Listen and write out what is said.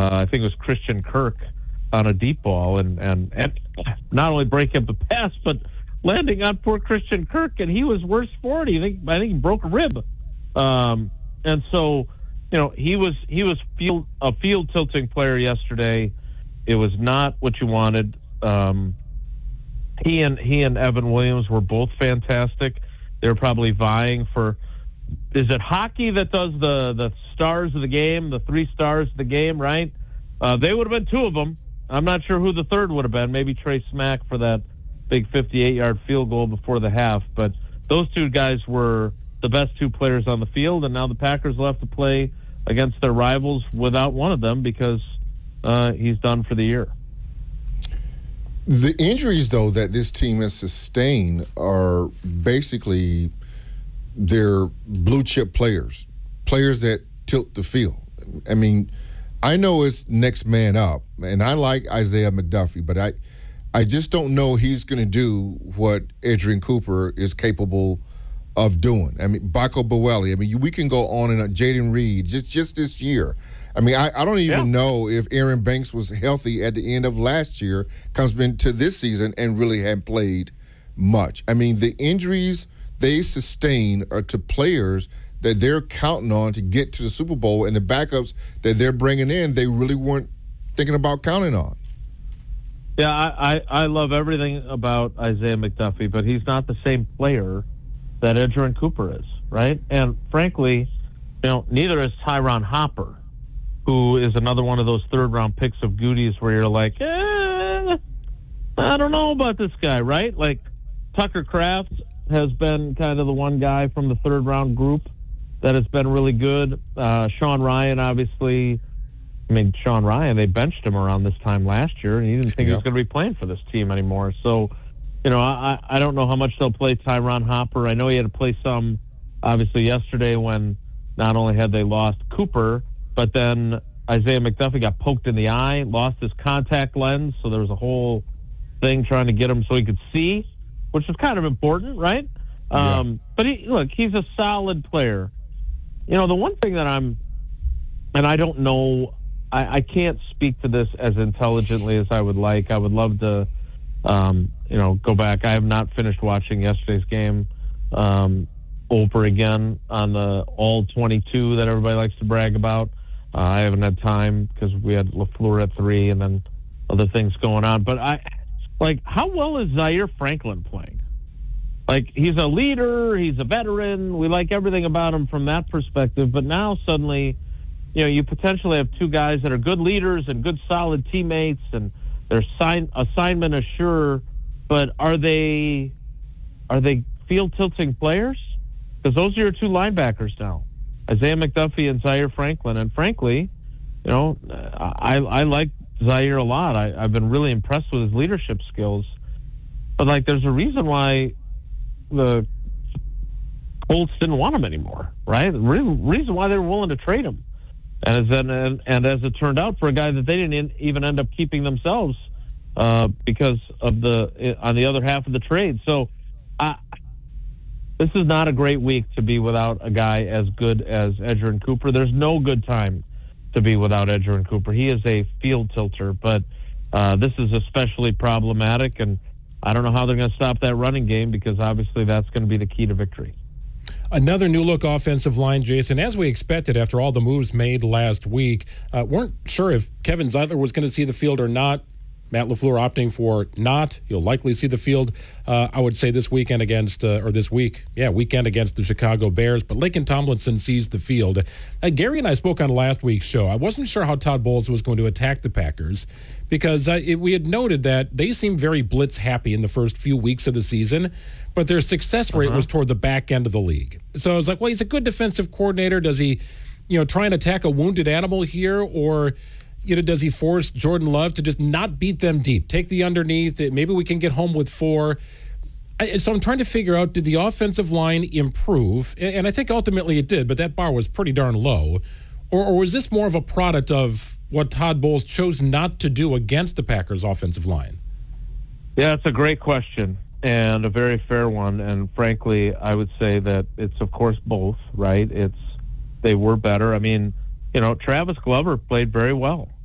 I think it was Christian Kirk on a deep ball, and not only breaking up the pass, but landing on poor Christian Kirk, and he was worse for it. I think he broke a rib. And so, he was a field tilting player yesterday. It was not what you wanted. He and Evan Williams were both fantastic. They're probably vying for. Is it hockey that does the stars of the game, the 3 stars of the game, right? They would have been 2 of them. I'm not sure who the third would have been. Maybe Trey Smack for that big 58-yard field goal before the half. But those 2 guys were the best 2 players on the field, and now the Packers will have to play against their rivals without one of them because he's done for the year. The injuries, though, that this team has sustained are basically their blue-chip players that tilt the field. I mean, I know it's next man up, and I like Isaiah McDuffie, but I just don't know he's going to do what Edgerrin Cooper is capable of doing. I mean, Baco Boweli. I mean, we can go on and on. Jaden Reed, just this year. I mean, I don't even know if Aaron Banks was healthy at the end of last year, comes into this season and really hadn't played much. I mean, the injuries they sustain are to players that they're counting on to get to the Super Bowl, and the backups that they're bringing in, they really weren't thinking about counting on. Yeah, I love everything about Isaiah McDuffie, but he's not the same player that Edgerrin Cooper is, right? And frankly, neither is Tyron Hopper, who is another one of those third-round picks of goodies where you're like, I don't know about this guy, right? Like Tucker Kraft has been kind of the one guy from the third-round group that has been really good. Sean Ryan, obviously. I mean, Sean Ryan, they benched him around this time last year, and he didn't think he was going to be playing for this team anymore. So, I don't know how much they'll play Tyron Hopper. I know he had to play some, obviously, yesterday when not only had they lost Cooper, but then Isaiah McDuffie got poked in the eye, lost his contact lens, so there was a whole thing trying to get him so he could see, which is kind of important, right? Yeah. But he's a solid player. The one thing that and I don't know, I can't speak to this as intelligently as I would like. I would love to, go back. I have not finished watching yesterday's game over again on the all 22 that everybody likes to brag about. I haven't had time because we had LaFleur at 3 and then other things going on. But how well is Zaire Franklin playing? Like, he's a leader, he's a veteran. We like everything about him from that perspective. But now suddenly, you potentially have 2 guys that are good leaders and good solid teammates, and their assignment is sure. But are they field tilting players? Because those are your 2 linebackers now, Isaiah McDuffie and Zaire Franklin. And frankly, I like Zaire a lot. I've been really impressed with his leadership skills. But there's a reason why the Colts didn't want him anymore, right? The reason why they were willing to trade him. And as it turned out, for a guy that they didn't even end up keeping themselves because of on the other half of the trade. So this is not a great week to be without a guy as good as Edgerrin Cooper. There's no good time to be without Edgerrin Cooper. He is a field tilter, but this is especially problematic, and I don't know how they're going to stop that running game because obviously that's going to be the key to victory. Another new-look offensive line, Jason. As we expected after all the moves made last week, weren't sure if Kevin Zeitler was going to see the field or not. Matt LaFleur opting for not. He'll likely see the field, I would say, this weekend against weekend against the Chicago Bears. But Laken Tomlinson sees the field. Gary and I spoke on last week's show. I wasn't sure how Todd Bowles was going to attack the Packers because we had noted that they seemed very blitz-happy in the first few weeks of the season, but their success rate was toward the back end of the league. So I was like, well, he's a good defensive coordinator. Does he, try and attack a wounded animal here, or does he force Jordan Love to just not beat them deep, take the underneath? Maybe we can get home with 4. So I'm trying to figure out, did the offensive line improve? And I think ultimately it did, but that bar was pretty darn low. Or was this more of a product of what Todd Bowles chose not to do against the Packers' offensive line? Yeah, it's a great question and a very fair one. And frankly, I would say that it's, of course, both, right? They were better. I mean, Travis Glover played very well.